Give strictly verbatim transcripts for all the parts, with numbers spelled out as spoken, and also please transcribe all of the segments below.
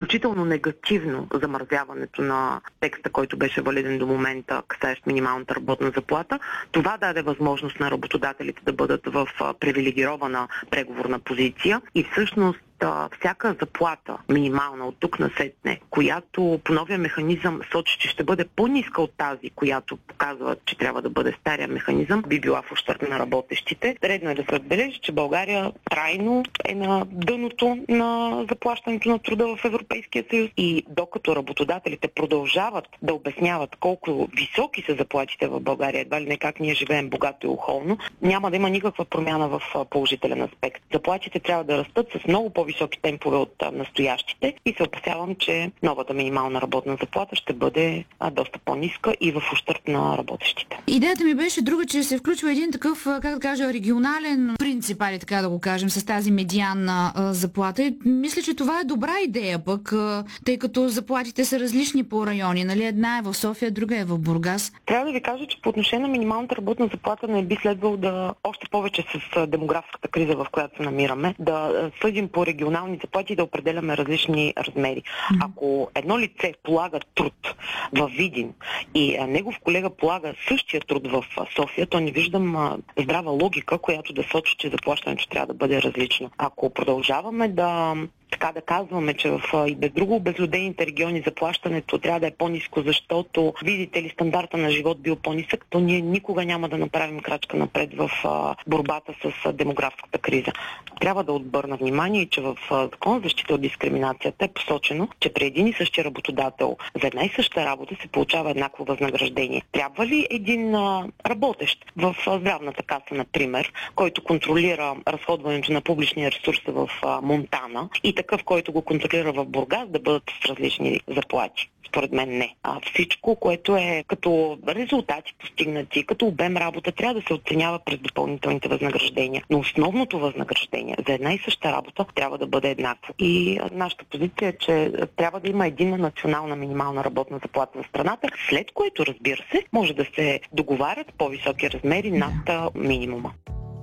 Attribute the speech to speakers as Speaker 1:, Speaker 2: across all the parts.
Speaker 1: изключително негативно замразяването на текста, който беше валиден до момента, касаещ минималната работна заплата. Това даде възможност на работодателите да бъдат в привилегирована преговорна позиция и всъщност всяка заплата, минимална от тук насетне, която по новия механизъм сочи, че ще бъде по-ниска от тази, която показва, че трябва да бъде стария механизъм, би била в ущърб на работещите. Редно е да се отбележи, че България трайно е на дъното на заплащането на труда в Европейския съюз и докато работодателите продължават да обясняват колко високи са заплатите в България, едва ли не как ние живеем богато и ухолно, няма да има никаква промяна в положителен аспект. Заплатите трябва да растат с много по високи темпове от а, настоящите и се опасявам, че новата минимална работна заплата ще бъде а, доста по-ниска и в ущърб на работещите.
Speaker 2: Идеята ми беше друга, че се включва един такъв, как да кажа, регионален принцип, али така да го кажем, с тази медианна а, заплата. И мисля, че това е добра идея пък, а, тъй като заплатите са различни по райони. Нали? Една е в София, друга е в Бургас.
Speaker 1: Трябва да ви кажа, че по отношение на минималната работна заплата не би следвало да още повече с демографската криза, в която се намираме, да съдим по регионални заплати и да определяме различни размери. Mm-hmm. Ако едно лице полага труд в Видин и а, негов колега полага същия труд в а, София, то не виждам а, здрава логика, която да сочи, че заплащането трябва да бъде различно. Ако продължаваме да така да казваме, че в и без друго обезлюдените региони заплащането трябва да е по-ниско, защото, видите ли, стандарта на живот бил по-нисък, то ние никога няма да направим крачка напред в а, борбата с а, демографската криза. Трябва да отбърна внимание, че в а, Закон за защита от дискриминацията е посочено, че при един и същи работодател за една и съща работа се получава еднакво възнаграждение. Трябва ли един а, работещ в а, здравната каса, например, който контролира разходването на публичния ресурс в а, Монтана и такъв, който го контролира в Бургас, да бъдат с различни заплати? Според мен не. А всичко, което е като резултати постигнати, като обем работа, трябва да се оценява през допълнителните възнаграждения. Но основното възнаграждение за една и съща работа трябва да бъде еднакво. И нашата позиция е, че трябва да има единна национална минимална работна заплата за страната, след което, разбира се, може да се договарят по-високи размери над минимума.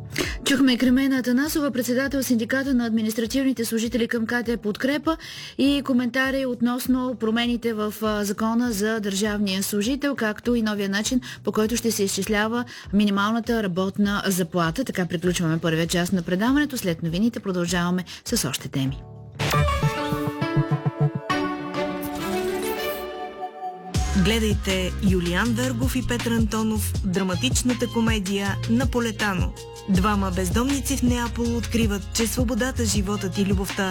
Speaker 2: Чухме Кремена Атанасова, председател синдиката на административните служители към КТ Подкрепа, и коментари относно промените в закона за държавния служител, както и новия начин, по който ще се изчислява минималната работна заплата. Така приключваме първия част на предаването. След новините продължаваме с още теми.
Speaker 3: Гледайте Юлиан Вергов и Петър Антонов в драматичната комедия Наполетано. Двама бездомници в Неапол откриват, че свободата, животът и любовта